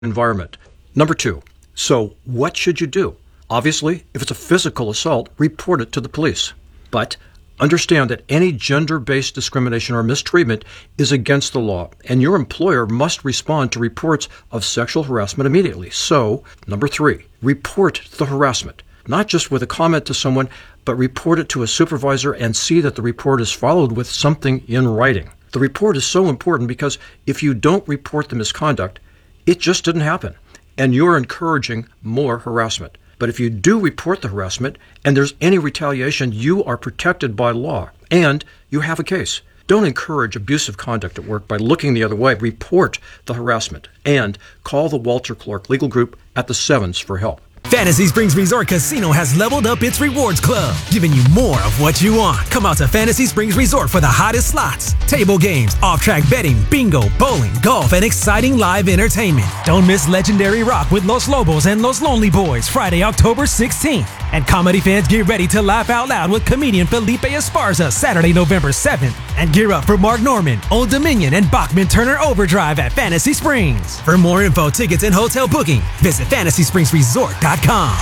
environment. Number two, so what should you do? Obviously, if it's a physical assault, report it to the police. But understand that any gender-based discrimination or mistreatment is against the law, and your employer must respond to reports of sexual harassment immediately. So, number three, report the harassment. Not just with a comment to someone, but report it to a supervisor and see that the report is followed with something in writing. The report is so important because if you don't report the misconduct, it just didn't happen, and you're encouraging more harassment. But if you do report the harassment and there's any retaliation, you are protected by law, and you have a case. Don't encourage abusive conduct at work by looking the other way. Report the harassment, and call the Walter Clark Legal Group at the 7s for help. Fantasy Springs Resort Casino has leveled up its rewards club, giving you more of what you want. Come out to Fantasy Springs Resort for the hottest slots, table games, off-track betting, bingo, bowling, golf, and exciting live entertainment. Don't miss legendary rock with Los Lobos and Los Lonely Boys Friday, October 16th. And comedy fans, get ready to laugh out loud with comedian Felipe Esparza Saturday, November 7th. And gear up for Mark Norman, Old Dominion, and Bachman Turner Overdrive at Fantasy Springs. For more info, tickets, and hotel booking, visit FantasySpringsResort.com.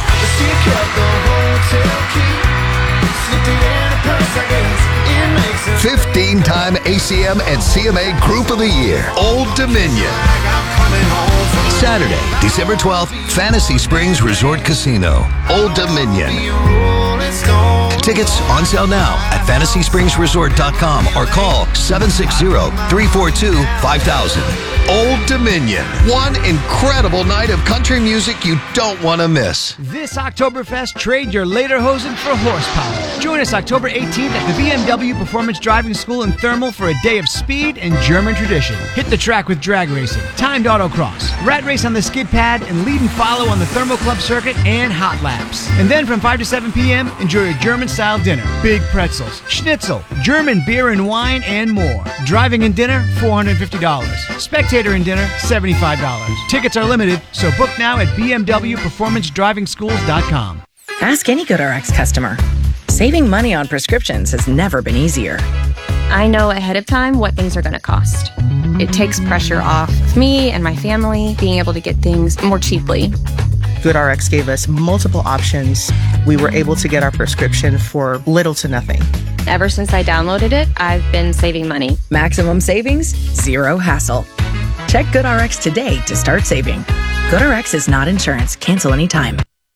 15-time ACM and CMA Group of the Year, Old Dominion. Saturday, December 12th, Fantasy Springs Resort Casino, Old Dominion. Tickets on sale now at FantasySpringsResort.com or call 760-342-5000. Old Dominion, one incredible night of country music you don't want to miss. This Oktoberfest, trade your lederhosen for horsepower. Join us October 18th at the BMW Performance Driving School in Thermal for a day of speed and German tradition. Hit the track with drag racing, timed autocross, rat race on the skid pad, and lead and follow on the Thermal Club circuit and hot laps. And then from 5 to 7 p.m., enjoy a German-style dinner, big pretzels, schnitzel, German beer and wine, and more. Driving and dinner, $450. Spectator and dinner, $75. Tickets are limited, so book now at bmwperformancedrivingschools.com. Ask any GoodRx customer. Saving money on prescriptions has never been easier. I know ahead of time what things are going to cost. It takes pressure off me and my family being able to get things more cheaply. GoodRx gave us multiple options. We were able to get our prescription for little to nothing. Ever since I downloaded it, I've been saving money. Maximum savings, zero hassle. Check GoodRx today to start saving. GoodRx is not insurance. Cancel anytime.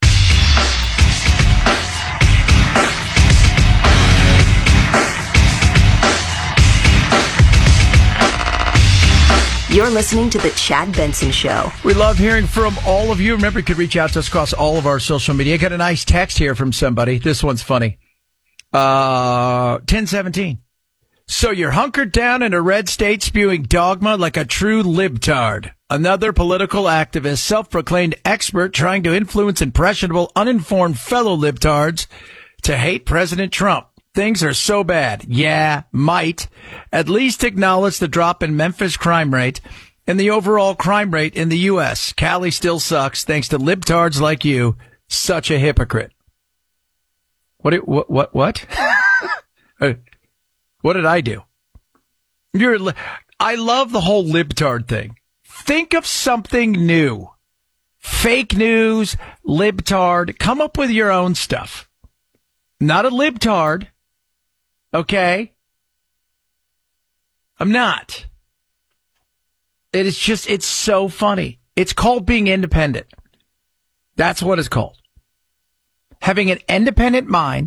You're listening to The Chad Benson Show. We love hearing from all of you. Remember, you could reach out to us across all of our social media. I got a nice text here from somebody. This one's funny. 1017. So you're hunkered down in a red state spewing dogma like a true libtard. Another political activist, self-proclaimed expert trying to influence impressionable, uninformed fellow libtards to hate President Trump. Things are so bad. Yeah, might. At least acknowledge the drop in Memphis crime rate and the overall crime rate in the U.S. Cali still sucks thanks to libtards like you. Such a hypocrite. What? What did I do? I love the whole libtard thing. Think of something new. Fake news, libtard. Come up with your own stuff. Not a libtard. Okay? I'm not. It's so funny. It's called being independent. That's what it's called. Having an independent mind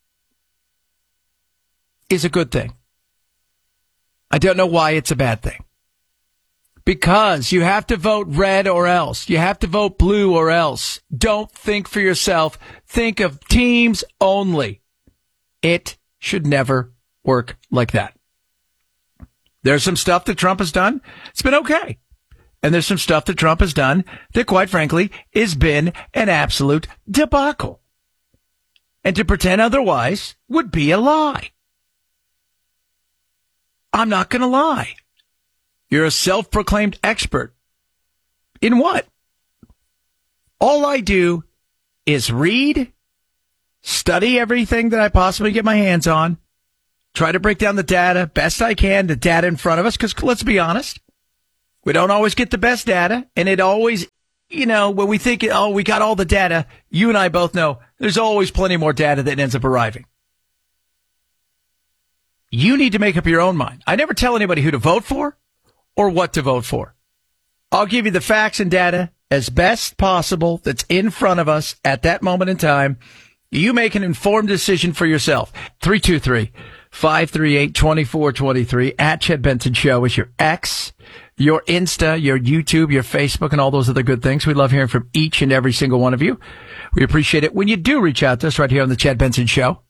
is a good thing. I don't know why it's a bad thing. Because you have to vote red or else. You have to vote blue or else. Don't think for yourself. Think of teams only. It should never work like that. There's some stuff that Trump has done. It's been okay. And there's some stuff that Trump has done that, quite frankly, has been an absolute debacle. And to pretend otherwise would be a lie. I'm not going to lie. You're a self-proclaimed expert. In what? All I do is read, study everything that I possibly get my hands on, try to break down the data best I can, the data in front of us, because let's be honest, We don't always get the best data, and it always, when we think, we got all the data, you and I both know there's always plenty more data that ends up arriving. You need to make up your own mind. I never tell anybody who to vote for or what to vote for. I'll give you the facts and data as best possible that's in front of us at that moment in time. You make an informed decision for yourself. 323-538-2423 at Chad Benson Show is your X, your Insta, your YouTube, your Facebook, and all those other good things. We love hearing from each and every single one of you. We appreciate it when you do reach out to us right here on the Chad Benson Show.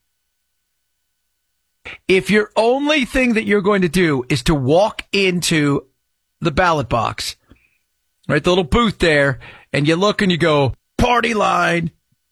If your only thing that you're going to do is to walk into the ballot box, right, the little booth there, and you look and you go, party line.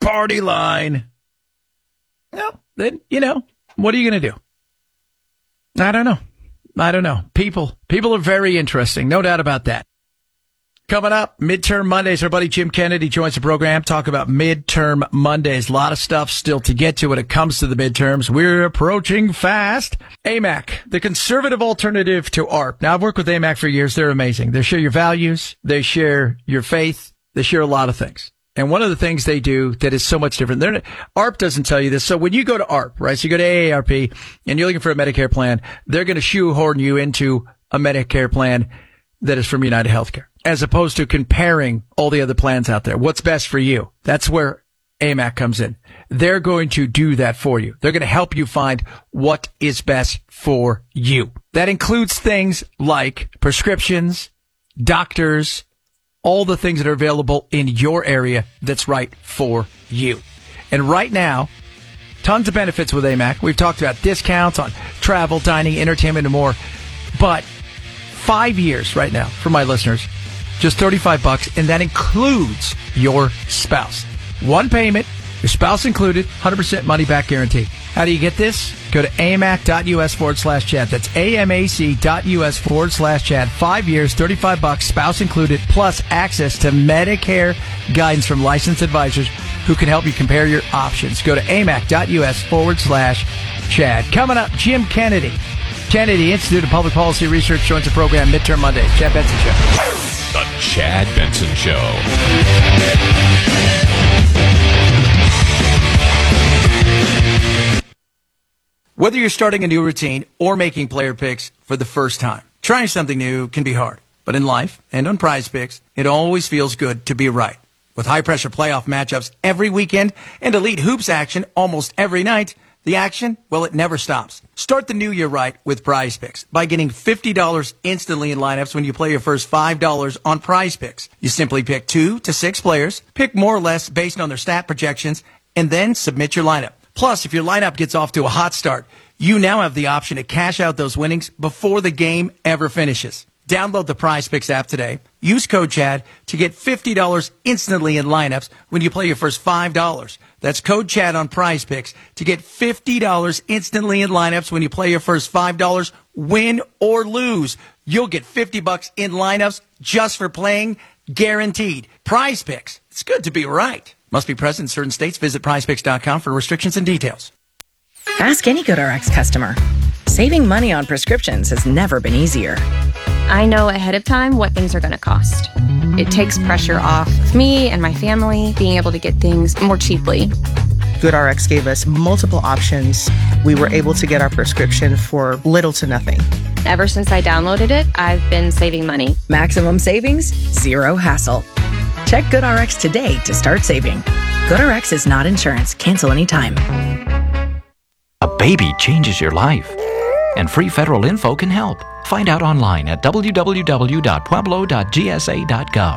Well, then, what are you going to do? I don't know. People are very interesting. No doubt about that. Coming up, Midterm Mondays. Our buddy Jim Kennedy joins the program. Talk about Midterm Mondays. A lot of stuff still to get to when it comes to the midterms. We're approaching fast. AMAC, the conservative alternative to ARP. Now, I've worked with AMAC for years. They're amazing. They share your values. They share your faith. They share a lot of things. And one of the things they do that is so much different, ARP doesn't tell you this. So when you go to ARP, right, so you go to AARP and you're looking for a Medicare plan, they're going to shoehorn you into a Medicare plan that is from United Healthcare, as opposed to comparing all the other plans out there. What's best for you? That's where AMAC comes in. They're going to do that for you. They're going to help you find what is best for you. That includes things like prescriptions, doctors, all the things that are available in your area that's right for you. And right now, tons of benefits with AMAC. We've talked about discounts on travel, dining, entertainment, and more. But 5 years right now for my listeners, just $35, and that includes your spouse. One payment, your spouse included, 100% money back guarantee. How do you get this? Go to amac.us/Chad. That's amac.us/Chad. 5 years, $35, spouse included, plus access to Medicare guidance from licensed advisors who can help you compare your options. Go to amac.us/Chad. Coming up, Jim Kennedy. Kennedy Institute of Public Policy Research joins the program Midterm Monday. Chad Benson Show. The Chad Benson Show. Whether you're starting a new routine or making player picks for the first time, trying something new can be hard. But in life and on Prize Picks, it always feels good to be right. With high-pressure playoff matchups every weekend and elite hoops action almost every night, the action, well, it never stops. Start the new year right with Prize Picks by getting $50 instantly in lineups when you play your first $5 on Prize Picks. You simply pick 2 to 6 players, pick more or less based on their stat projections, and then submit your lineup. Plus, if your lineup gets off to a hot start, you now have the option to cash out those winnings before the game ever finishes. Download the Prize Picks app today. Use code CHAD to get $50 instantly in lineups when you play your first $5. That's code CHAD on Prize Picks to get $50 instantly in lineups when you play your first $5. Win or lose, you'll get $50 in lineups just for playing, guaranteed. Prize Picks. It's good to be right. Must be present in certain states. Visit prizepicks.com for restrictions and details. Ask any GoodRx customer. Saving money on prescriptions has never been easier. I know ahead of time what things are going to cost. It takes pressure off of me and my family being able to get things more cheaply. GoodRx gave us multiple options. We were able to get our prescription for little to nothing. Ever since I downloaded it, I've been saving money. Maximum savings, zero hassle. Check GoodRx today to start saving. GoodRx is not insurance. Cancel anytime. A baby changes your life, and free federal info can help. Find out online at www.pueblo.gsa.gov.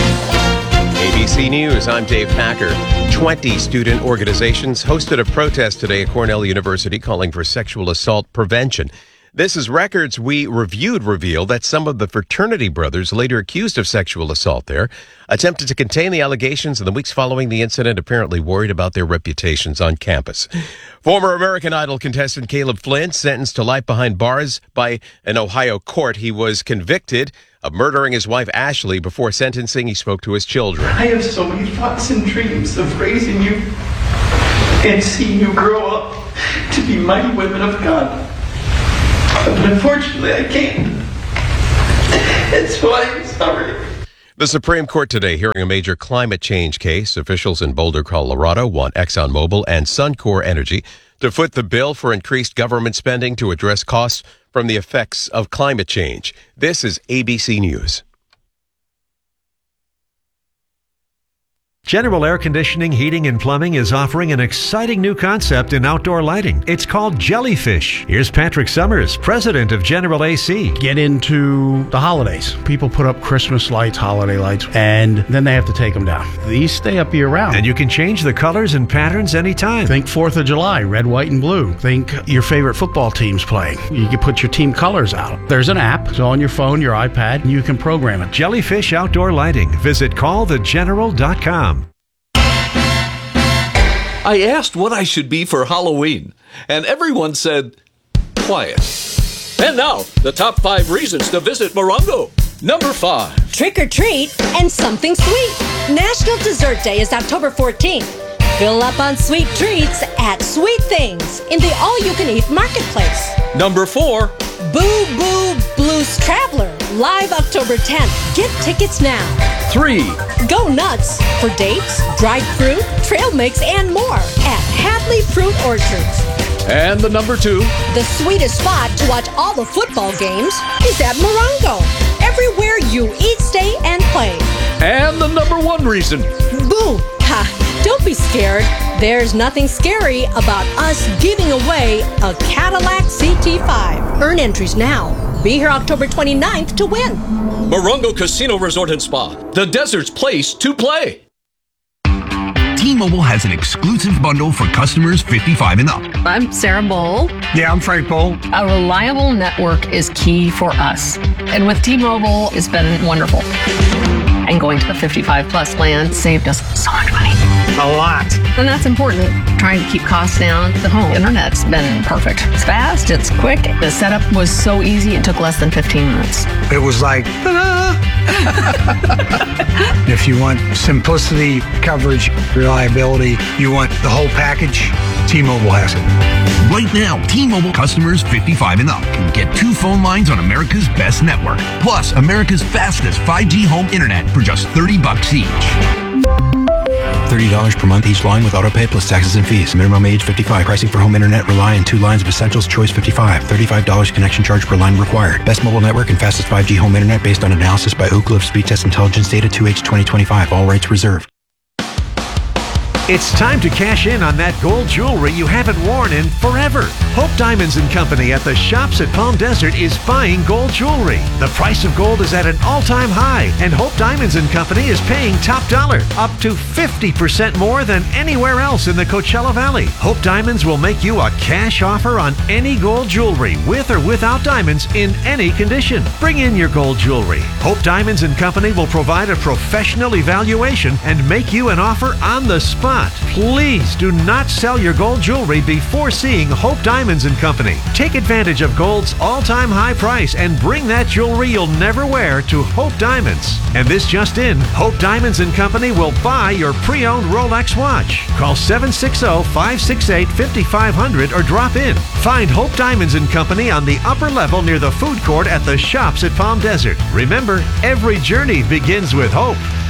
ABC News, I'm Dave Packer. 20 student organizations hosted a protest today at Cornell University calling for sexual assault prevention. This is records we reviewed reveal that some of the fraternity brothers later accused of sexual assault there attempted to contain the allegations in the weeks following the incident, apparently worried about their reputations on campus. Former American Idol contestant Caleb Flynn sentenced to life behind bars by an Ohio court. He was convicted of murdering his wife Ashley. Before sentencing, he spoke to his children. I have so many thoughts and dreams of raising you and seeing you grow up to be mighty women of God. But unfortunately, I can't. That's why I'm sorry. The Supreme Court today hearing a major climate change case. Officials in Boulder, Colorado want ExxonMobil and Suncor Energy to foot the bill for increased government spending to address costs from the effects of climate change. This is ABC News. General Air Conditioning, Heating, and Plumbing is offering an exciting new concept in outdoor lighting. It's called Jellyfish. Here's Patrick Summers, president of General AC. Get into the holidays. People put up Christmas lights, holiday lights, and then they have to take them down. These stay up year round. And you can change the colors and patterns anytime. Think 4th of July, red, white, and blue. Think your favorite football team's playing. You can put your team colors out. There's an app. It's on your phone, your iPad, and you can program it. Jellyfish Outdoor Lighting. Visit callthegeneral.com. I asked what I should be for Halloween, and everyone said, quiet. And now, the top 5 reasons to visit Morongo. Number 5. Trick or treat and something sweet. National Dessert Day is October 14th. Fill up on sweet treats at Sweet Things in the all-you-can-eat marketplace. Number 4. Boo Boo Blues Traveler, live October 10th. Get tickets now. 3. Go nuts for dates, dried fruit, trail mix, and more at Hadley Fruit Orchards. And the number 2. The sweetest spot to watch all the football games is at Morongo. Everywhere you eat, stay, and play. And the number 1 reason. Boom. Ha. Don't be scared. There's nothing scary about us giving away a Cadillac CT5. Earn entries now. Be here October 29th to win. Morongo Casino Resort and Spa, the desert's place to play. T-Mobile has an exclusive bundle for customers 55 and up. I'm Sarah Bowl. Yeah, I'm Frank Bowl. A reliable network is key for us. And with T-Mobile, it's been wonderful. And going to the 55 plus plan saved us so much money. A lot. And that's important. Trying to keep costs down. The home internet's been perfect. It's fast, it's quick. The setup was so easy, it took less than 15 minutes. It was like, ta-da! If you want simplicity, coverage, reliability, you want the whole package, T-Mobile has it. Right now, T-Mobile customers 55 and up can get 2 phone lines on America's best network, plus America's fastest 5G home internet for just $30 each. $30 per month each line with autopay plus taxes and fees. Minimum age 55. Pricing for home internet rely on 2 lines of Essentials Choice 55. $35 connection charge per line required. Best mobile network and fastest 5G home internet based on analysis by Ookla of Speed Test Intelligence data 2H 2025. All rights reserved. It's time to cash in on that gold jewelry you haven't worn in forever. Hope Diamonds & Company at the Shops at Palm Desert is buying gold jewelry. The price of gold is at an all-time high, and Hope Diamonds & Company is paying top dollar, up to 50% more than anywhere else in the Coachella Valley. Hope Diamonds will make you a cash offer on any gold jewelry, with or without diamonds, in any condition. Bring in your gold jewelry. Hope Diamonds & Company will provide a professional evaluation and make you an offer on the spot. Please do not sell your gold jewelry before seeing Hope Diamonds & Company. Take advantage of gold's all-time high price and bring that jewelry you'll never wear to Hope Diamonds. And this just in, Hope Diamonds & Company will buy your pre-owned Rolex watch. Call 760-568-5500 or drop in. Find Hope Diamonds & Company on the upper level near the food court at the Shops at Palm Desert. Remember, every journey begins with hope.